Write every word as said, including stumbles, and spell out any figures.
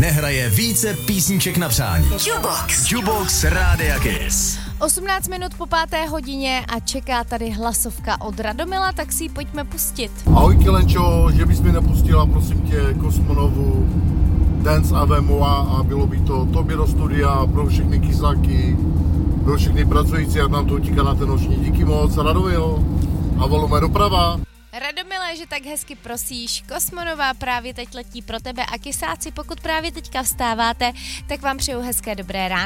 nehraje více písniček na přání. Jukebox. Jukebox Rádia Kiss. osmnáct minut po páté hodině a čeká tady hlasovka od Radomila, tak si ji pojďme pustit. Ahoj Kilenčo, že bys mi nepustila prosím tě Kosmonovu Dance Avemo a bylo by to tobě do studia pro všechny kysáky, pro všechny pracující, jak nám to utíká na ten noční. Díky moc, Radomil a volume doprava. Radomile, že tak hezky prosíš, Kosmonová právě teď letí pro tebe a kysáci, pokud právě teďka vstáváte, tak vám přeju hezké dobré ráno.